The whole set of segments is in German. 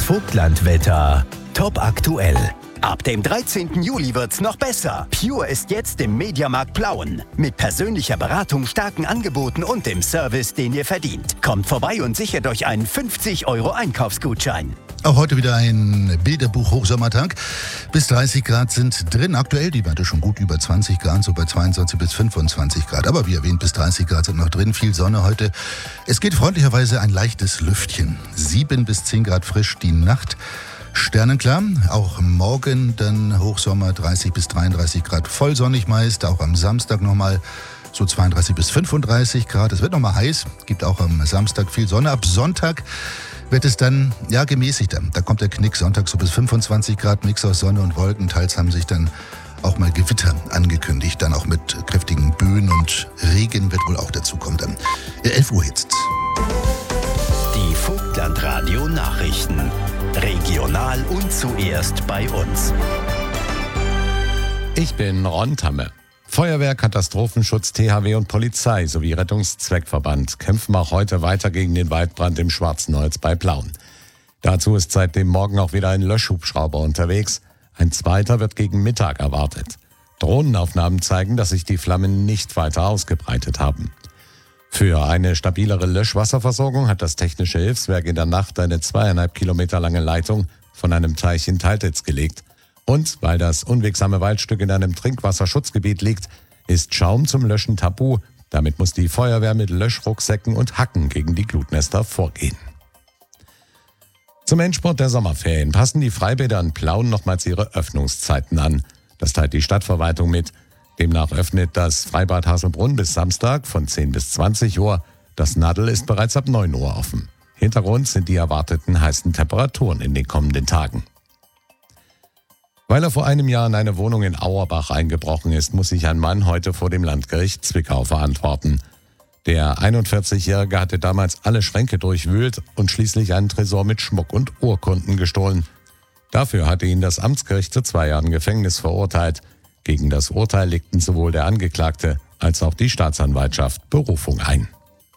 Vogtlandwetter. Top aktuell. Ab dem 13. Juli wird's noch besser. Pure ist jetzt im Mediamarkt Plauen. Mit persönlicher Beratung, starken Angeboten und dem Service, den ihr verdient. Kommt vorbei und sichert euch einen 50 € Einkaufsgutschein. Auch heute wieder ein Bilderbuch-Hochsommertag. Bis 30 Grad sind drin. Aktuell die Werte schon gut über 20 Grad, so bei 22 bis 25 Grad. Aber wie erwähnt, bis 30 Grad sind noch drin. Viel Sonne heute. Es geht freundlicherweise ein leichtes Lüftchen. 7 bis 10 Grad frisch die Nacht. Sternenklar, auch morgen dann Hochsommer, 30 bis 33 Grad, vollsonnig meist, auch am Samstag nochmal so 32 bis 35 Grad. Es wird nochmal heiß, gibt auch am Samstag viel Sonne. Ab Sonntag wird es dann gemäßigter. Da kommt der Knick, Sonntag so bis 25 Grad, Mix aus Sonne und Wolken. Teils haben sich dann auch mal Gewitter angekündigt, dann auch mit kräftigen Böen und Regen wird wohl auch dazu kommen dann. 11 Uhr jetzt. Die Vogtlandradio Nachrichten. Regional und zuerst bei uns. Ich bin Ron Tamme. Feuerwehr, Katastrophenschutz, THW und Polizei sowie Rettungszweckverband kämpfen auch heute weiter gegen den Waldbrand im Schwarzenholz bei Plauen. Dazu ist seit dem Morgen auch wieder ein Löschhubschrauber unterwegs. Ein zweiter wird gegen Mittag erwartet. Drohnenaufnahmen zeigen, dass sich die Flammen nicht weiter ausgebreitet haben. Für eine stabilere Löschwasserversorgung hat das Technische Hilfswerk in der Nacht eine 2,5 Kilometer lange Leitung von einem Teich in Teiltitz gelegt. Und weil das unwegsame Waldstück in einem Trinkwasserschutzgebiet liegt, ist Schaum zum Löschen tabu. Damit muss die Feuerwehr mit Löschrucksäcken und Hacken gegen die Glutnester vorgehen. Zum Endspurt der Sommerferien passen die Freibäder in Plauen nochmals ihre Öffnungszeiten an. Das teilt die Stadtverwaltung mit. Demnach öffnet das Freibad Haselbrunn bis Samstag von 10 bis 20 Uhr. Das Nadel ist bereits ab 9 Uhr offen. Hintergrund sind die erwarteten heißen Temperaturen in den kommenden Tagen. Weil er vor einem Jahr in eine Wohnung in Auerbach eingebrochen ist, muss sich ein Mann heute vor dem Landgericht Zwickau verantworten. Der 41-Jährige hatte damals alle Schränke durchwühlt und schließlich einen Tresor mit Schmuck und Urkunden gestohlen. Dafür hatte ihn das Amtsgericht zu 2 Jahren Gefängnis verurteilt. Gegen das Urteil legten sowohl der Angeklagte als auch die Staatsanwaltschaft Berufung ein.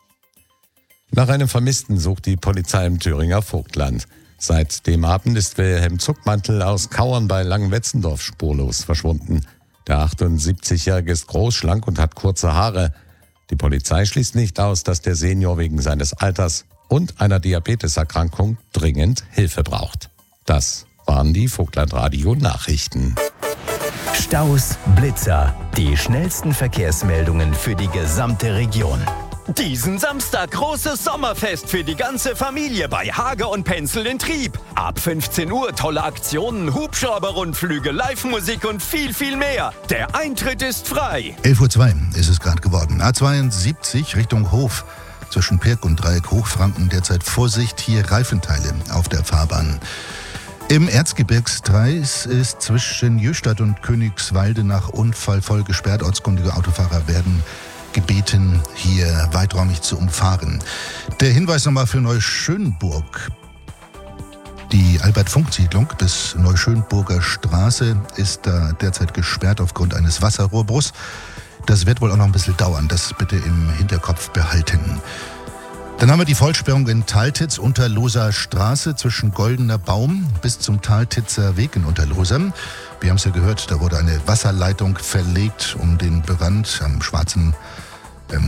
Nach einem Vermissten sucht die Polizei im Thüringer Vogtland. Seit dem Abend ist Wilhelm Zuckmantel aus Kauern bei Langenwetzendorf spurlos verschwunden. Der 78-Jährige ist groß, schlank und hat kurze Haare. Die Polizei schließt nicht aus, dass der Senior wegen seines Alters und einer Diabeteserkrankung dringend Hilfe braucht. Das waren die Vogtlandradio-Nachrichten. Staus, Blitzer, die schnellsten Verkehrsmeldungen für die gesamte Region. Diesen Samstag großes Sommerfest für die ganze Familie bei Hage und Penzel in Trieb. Ab 15 Uhr tolle Aktionen, Hubschrauber-Rundflüge, Live-Musik und viel, viel mehr. Der Eintritt ist frei. 11:02 Uhr ist es gerade geworden. A72 Richtung Hof. Zwischen Pirk und Dreieck Hochfranken derzeit Vorsicht, hier Reifenteile auf der Fahrbahn. Im Erzgebirgskreis ist zwischen Jöstadt und Königswalde nach Unfall voll gesperrt. Ortskundige Autofahrer werden gebeten, hier weiträumig zu umfahren. Der Hinweis nochmal für Neuschönburg. Die Albert-Funk-Siedlung bis Neuschönburger Straße ist da derzeit gesperrt aufgrund eines Wasserrohrbruchs. Das wird wohl auch noch ein bisschen dauern. Das bitte im Hinterkopf behalten. Dann haben wir die Vollsperrung in Taltitz, Unterloser Straße zwischen Goldener Baum bis zum Taltitzer Weg in Unterloser. Wir haben es ja gehört, da wurde eine Wasserleitung verlegt, um den Brand am Schwarzen